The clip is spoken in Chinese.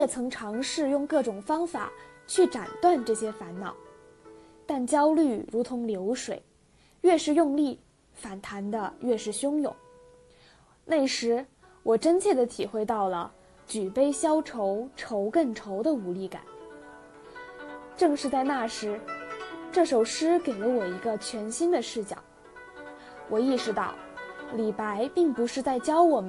也曾尝试用各种方法去斩断这些烦恼，但焦虑如同流水，越是用力，反弹的越是汹涌。那时，我真切地体会到了举杯消愁，愁更愁的无力感。正是在那时，这首诗给了我一个全新的视角。我意识到，李白并不是在教我们